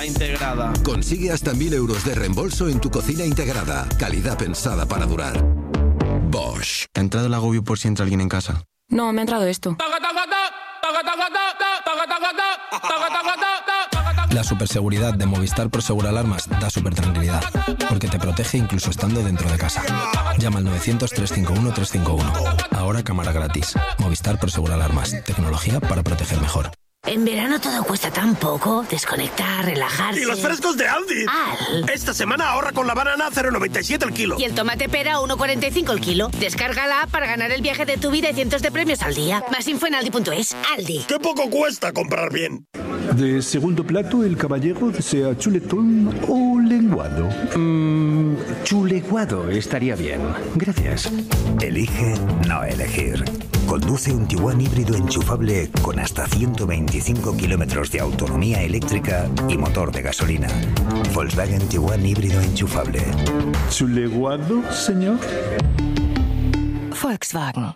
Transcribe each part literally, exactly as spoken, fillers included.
La Integrada. Consigue hasta mil euros de reembolso en tu cocina integrada. Calidad pensada para durar. Bosch. ¿Te ha entrado el agobio por si entra alguien en casa? No, me ha entrado esto. La superseguridad de Movistar Prosegur Alarmas da súper tranquilidad, porque te protege incluso estando dentro de casa. Llama al novecientos, trescientos cincuenta y uno, trescientos cincuenta y uno. Ahora cámara gratis. Movistar Prosegur Alarmas. Tecnología para proteger mejor. En verano todo cuesta tan poco. Desconectar, relajarse. ¡Y los frescos de Aldi! ¡Al! Esta semana ahorra con la banana a cero coma noventa y siete el kilo. Y el tomate pera a uno coma cuarenta y cinco el kilo. Descarga la app para ganar el viaje de tu vida y cientos de premios al día. Más info en aldi punto es. Aldi. ¡Qué poco cuesta comprar bien! De segundo plato, el caballero desea chuletón o lenguado. Mmm, chuleguado estaría bien. Gracias. Elige no elegir. Conduce un Tiguan híbrido enchufable con hasta ciento veinticinco kilómetros de autonomía eléctrica y motor de gasolina. Volkswagen Tiguan híbrido enchufable. ¿Chuleguado, señor? Volkswagen.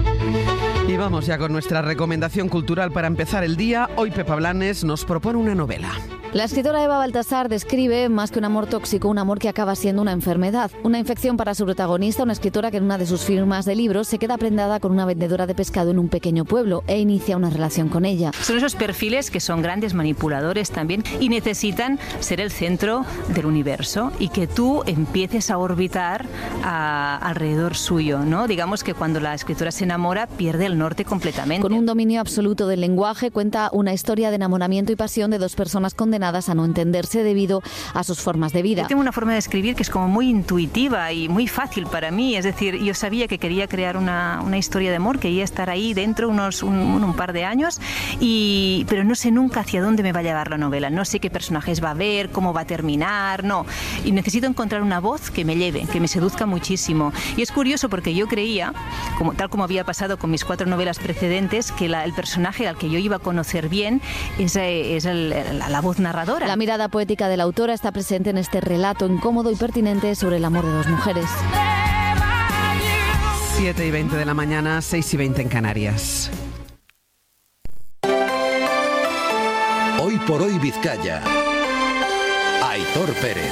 Y vamos ya con nuestra recomendación cultural para empezar el día. Hoy Pepa Blanes nos propone una novela. La escritora Eva Baltasar describe, más que un amor tóxico, un amor que acaba siendo una enfermedad. Una infección para su protagonista, una escritora que en una de sus firmas de libros se queda prendada con una vendedora de pescado en un pequeño pueblo e inicia una relación con ella. Son esos perfiles que son grandes manipuladores también y necesitan ser el centro del universo y que tú empieces a orbitar a, alrededor suyo, ¿no? Digamos que cuando la escritora se enamora pierde el norte completamente. Con un dominio absoluto del lenguaje, cuenta una historia de enamoramiento y pasión de dos personas condenadas a no entenderse debido a sus formas de vida. Yo tengo una forma de escribir que es como muy intuitiva y muy fácil para mí, es decir, yo sabía que quería crear una, una historia de amor, quería estar ahí dentro unos un, un par de años, y, pero no sé nunca hacia dónde me va a llevar la novela, no sé qué personajes va a haber, cómo va a terminar, no, y necesito encontrar una voz que me lleve, que me seduzca muchísimo. Y es curioso porque yo creía, como, tal como había pasado con mis cuatro novelas precedentes, que la, el personaje al que yo iba a conocer bien es, es el, la, la voz narradora. La mirada poética de la autora está presente en este relato incómodo y pertinente sobre el amor de dos mujeres. siete y veinte de la mañana, seis y veinte en Canarias. Hoy por hoy Vizcaya. Aitor Pérez.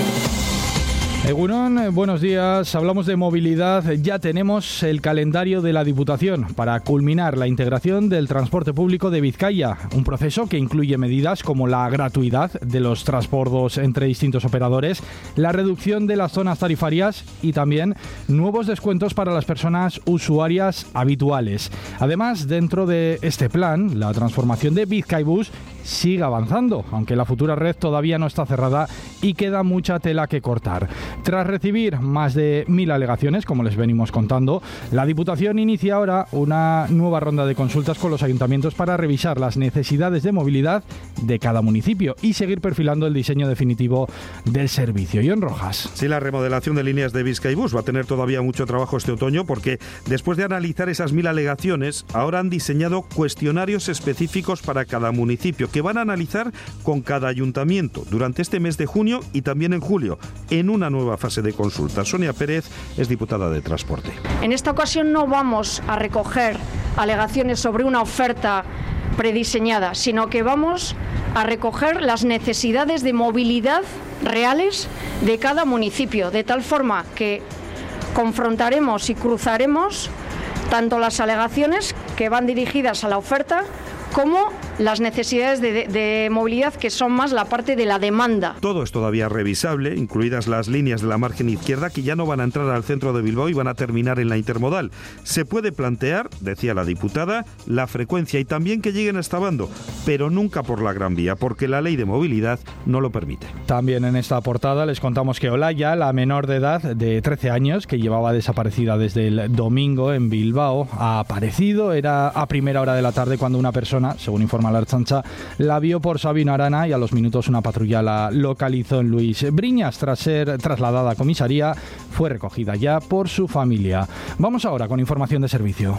Egunon, buenos días. Hablamos de movilidad. Ya tenemos el calendario de la Diputación para culminar la integración del transporte público de Vizcaya, un proceso que incluye medidas como la gratuidad de los transbordos entre distintos operadores, la reducción de las zonas tarifarias y también nuevos descuentos para las personas usuarias habituales. Además, dentro de este plan, la transformación de Vizcaibus sigue avanzando, aunque la futura red todavía no está cerrada y queda mucha tela que cortar. Tras recibir más de mil alegaciones, como les venimos contando, la Diputación inicia ahora una nueva ronda de consultas con los ayuntamientos para revisar las necesidades de movilidad de cada municipio y seguir perfilando el diseño definitivo del servicio. Jon Rojas. Sí, la remodelación de líneas de Vizcaibus va a tener todavía mucho trabajo este otoño porque después de analizar esas mil alegaciones, ahora han diseñado cuestionarios específicos para cada municipio que van a analizar con cada ayuntamiento durante este mes de junio y también en julio, en una nueva fase de consulta. Sonia Pérez es diputada de Transporte. En esta ocasión no vamos a recoger alegaciones sobre una oferta prediseñada, sino que vamos a recoger las necesidades de movilidad reales de cada municipio, de tal forma que confrontaremos y cruzaremos tanto las alegaciones que van dirigidas a la oferta como las necesidades de, de, de movilidad, que son más la parte de la demanda. Todo es todavía revisable, incluidas las líneas de la margen izquierda que ya no van a entrar al centro de Bilbao y van a terminar en la intermodal. Se puede plantear, decía la diputada, la frecuencia y también que lleguen hasta Bando, pero nunca por la Gran Vía, porque la ley de movilidad no lo permite. También en esta portada les contamos que Olaya, la menor de edad de trece años, que llevaba desaparecida desde el domingo en Bilbao, ha aparecido. Era a primera hora de la tarde cuando una persona, según informa la Ertzaintza, la vio por Sabino Arana y a los minutos una patrulla la localizó en Luis Briñas. Tras ser trasladada a comisaría, fue recogida ya por su familia. Vamos ahora con información de servicio.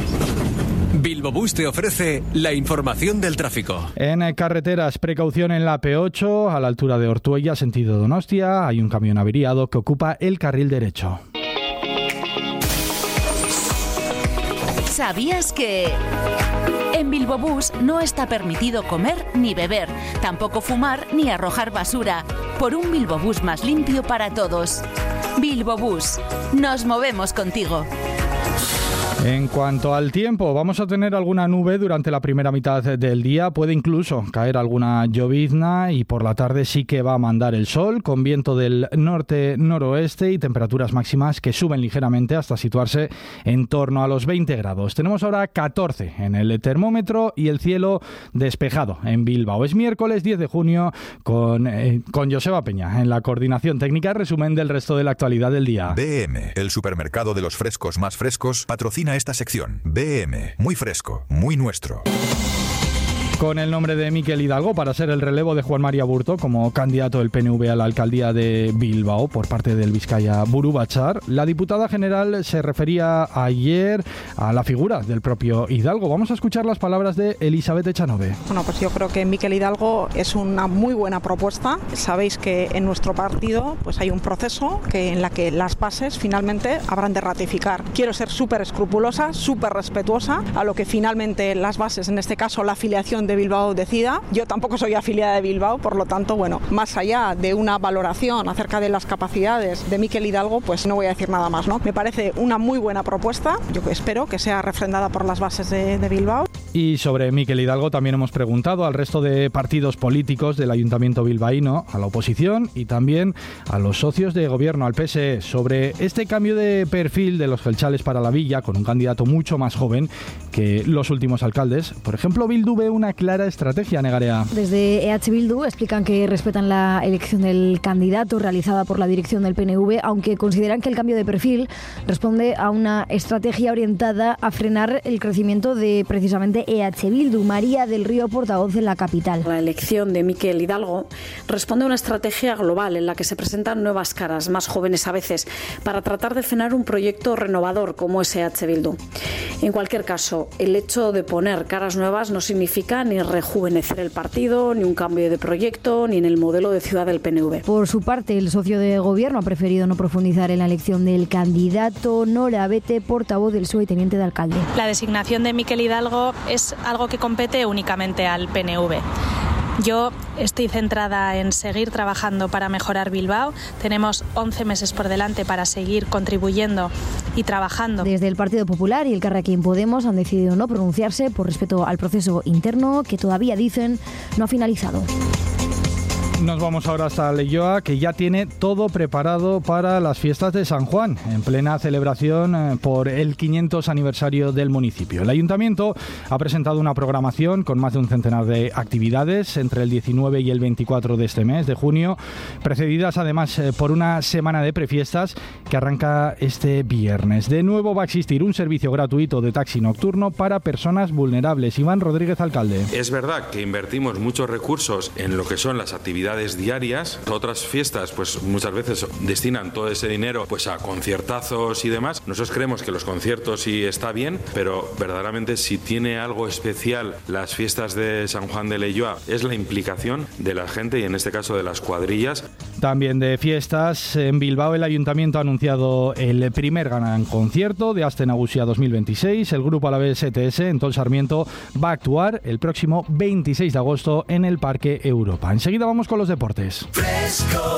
Bilbobús te ofrece la información del tráfico. En carreteras, precaución en la P ocho, a la altura de Ortuella, sentido Donostia. Hay un camión averiado que ocupa el carril derecho. ¿Sabías que...? En Bilbo Bus no está permitido comer ni beber, tampoco fumar ni arrojar basura. Por un Bilbo Bus más limpio para todos. Bilbo Bus. Nos movemos contigo. En cuanto al tiempo, vamos a tener alguna nube durante la primera mitad del día, puede incluso caer alguna llovizna y por la tarde sí que va a mandar el sol con viento del norte-noroeste y temperaturas máximas que suben ligeramente hasta situarse en torno a los veinte grados. Tenemos ahora catorce en el termómetro y el cielo despejado en Bilbao. Es miércoles diez de junio con, eh, con Joseba Peña en la coordinación técnica. Resumen del resto de la actualidad del día. B M, el supermercado de los frescos más frescos, patrocina esta sección. B M, muy fresco, muy nuestro. Con el nombre de Mikel Hidalgo para ser el relevo de Juan María Burto como candidato del P N V a la alcaldía de Bilbao por parte del Bizkaia Buru Batzar, la diputada general se refería ayer a la figura del propio Hidalgo. Vamos a escuchar las palabras de Elizabeth Echanove. Bueno, pues yo creo que Mikel Hidalgo es una muy buena propuesta. Sabéis que en nuestro partido pues hay un proceso que en la que las bases finalmente habrán de ratificar. Quiero ser súper escrupulosa, súper respetuosa a lo que finalmente las bases, en este caso la afiliación de Bilbao decida. Yo tampoco soy afiliada de Bilbao, por lo tanto, bueno, más allá de una valoración acerca de las capacidades de Mikel Hidalgo, pues no voy a decir nada más, ¿no? Me parece una muy buena propuesta, yo espero que sea refrendada por las bases de, de Bilbao. Y sobre Mikel Hidalgo también hemos preguntado al resto de partidos políticos del Ayuntamiento bilbaíno, a la oposición y también a los socios de gobierno, al P S E, sobre este cambio de perfil de los gelchales para la villa, con un candidato mucho más joven que los últimos alcaldes. Por ejemplo, Bildu ve una clara estrategia, Negarea. Desde E H Bildu explican que respetan la elección del candidato realizada por la dirección del P N V, aunque consideran que el cambio de perfil responde a una estrategia orientada a frenar el crecimiento de precisamente E H Bildu. María del Río, portavoz de la capital. La elección de Mikel Hidalgo responde a una estrategia global en la que se presentan nuevas caras, más jóvenes a veces, para tratar de frenar un proyecto renovador como es E H Bildu. En cualquier caso, el hecho de poner caras nuevas no significa ni rejuvenecer el partido, ni un cambio de proyecto, ni en el modelo de ciudad del P N V. Por su parte, el socio de gobierno ha preferido no profundizar en la elección del candidato. Nora Bete, portavoz del P S O E y teniente de alcalde. La designación de Mikel Hidalgo es algo que compete únicamente al P N V. Yo estoy centrada en seguir trabajando para mejorar Bilbao. Tenemos once meses por delante para seguir contribuyendo y trabajando. Desde el Partido Popular y el Carrequín Podemos han decidido no pronunciarse por respeto al proceso interno que todavía, dicen, no ha finalizado. Nos vamos ahora hasta Leioa, que ya tiene todo preparado para las fiestas de San Juan, en plena celebración por el quinientos aniversario del municipio. El Ayuntamiento ha presentado una programación con más de un centenar de actividades entre el diecinueve y el veinticuatro de este mes de junio, precedidas además por una semana de prefiestas que arranca este viernes. De nuevo va a existir un servicio gratuito de taxi nocturno para personas vulnerables. Iván Rodríguez, alcalde. Es verdad que invertimos muchos recursos en lo que son las actividades diarias. Otras fiestas pues muchas veces destinan todo ese dinero pues a conciertazos y demás. Nosotros creemos que los conciertos sí está bien, pero verdaderamente si tiene algo especial las fiestas de San Juan de Leioa es la implicación de la gente y en este caso de las cuadrillas. También de fiestas, en Bilbao el Ayuntamiento ha anunciado el primer gran concierto de Aste Nagusia dos mil veintiséis. El grupo alavés E T S en Tol Sarmiento va a actuar el próximo veintiséis de agosto en el Parque Europa. Enseguida vamos con los deportes. Fresco,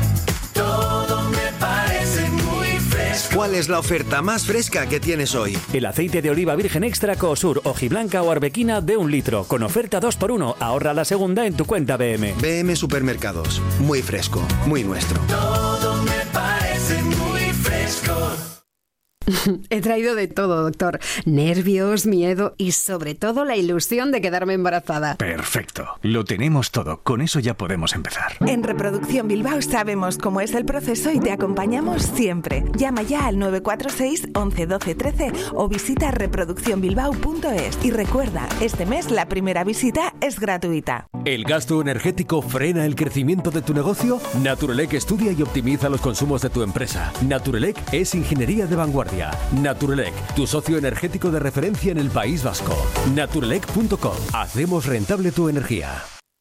todo me parece muy fresco. ¿Cuál es la oferta más fresca que tienes hoy? El aceite de oliva virgen extra Coosur, hojiblanca o arbequina de un litro, con oferta dos por uno. Ahorra la segunda en tu cuenta B M. B M Supermercados, muy fresco, muy nuestro. Todo me parece muy fresco. He traído de todo, doctor. Nervios, miedo y sobre todo la ilusión de quedarme embarazada. Perfecto. Lo tenemos todo. Con eso ya podemos empezar. En Reproducción Bilbao sabemos cómo es el proceso y te acompañamos siempre. Llama ya al nueve cuatro seis, once, doce, trece o visita reproducción bilbao punto es. Y recuerda, este mes la primera visita es gratuita. ¿El gasto energético frena el crecimiento de tu negocio? Naturelec estudia y optimiza los consumos de tu empresa. Naturelec es ingeniería de vanguardia. Naturelec, tu socio energético de referencia en el País Vasco. Naturelec punto com. Hacemos rentable tu energía.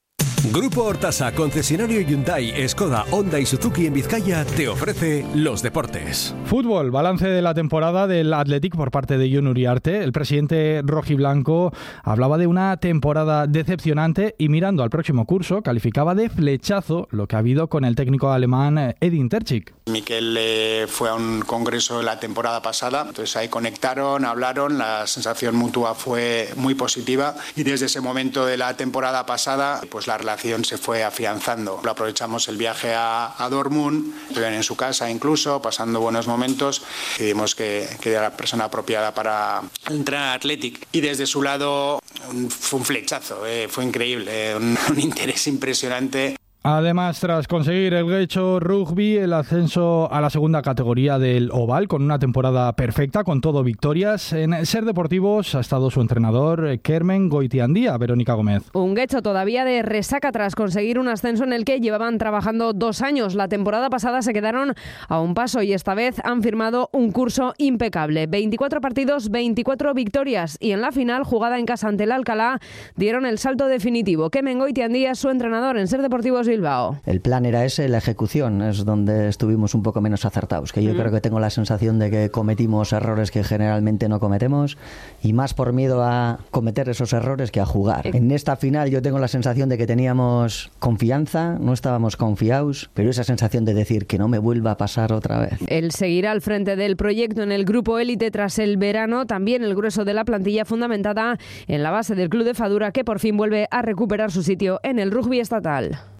Grupo Hortasa, concesionario Hyundai, Skoda, Honda y Suzuki en Vizcaya, te ofrece los deportes. Fútbol, balance de la temporada del Athletic por parte de Jon Uriarte. El presidente rojiblanco hablaba de una temporada decepcionante y mirando al próximo curso calificaba de flechazo lo que ha habido con el técnico alemán Edin Terzic. Mikel eh, fue a un congreso la temporada pasada, entonces ahí conectaron, hablaron, la sensación mutua fue muy positiva y desde ese momento de la temporada pasada pues la relación se fue afianzando. Lo aprovechamos el viaje a, a Dortmund, estuvieron en su casa incluso, pasando buenos momentos, y vimos que, que era la persona apropiada para entrar al Athletic. Y desde su lado un, fue un flechazo, eh, fue increíble, eh, un, un interés impresionante. Además, tras conseguir el Getxo Rugby, el ascenso a la segunda categoría del Oval, con una temporada perfecta, con todo victorias, en Ser Deportivos ha estado su entrenador, Kermen Goitiandía. Verónica Gómez. Un Getxo todavía de resaca tras conseguir un ascenso en el que llevaban trabajando dos años. La temporada pasada se quedaron a un paso y esta vez han firmado un curso impecable. veinticuatro partidos, veinticuatro victorias y en la final, jugada en casa ante el Alcalá, dieron el salto definitivo. Kermen Goitiandía es su entrenador en Ser Deportivos Bilbao. El plan era ese, la ejecución es donde estuvimos un poco menos acertados, que yo mm. creo que tengo la sensación de que cometimos errores que generalmente no cometemos y más por miedo a cometer esos errores que a jugar. En esta final yo tengo la sensación de que teníamos confianza, no estábamos confiados, pero esa sensación de decir que no me vuelva a pasar otra vez. Él seguirá al frente del proyecto en el grupo élite tras el verano, también el grueso de la plantilla fundamentada en la base del club de Fadura, que por fin vuelve a recuperar su sitio en el rugby estatal.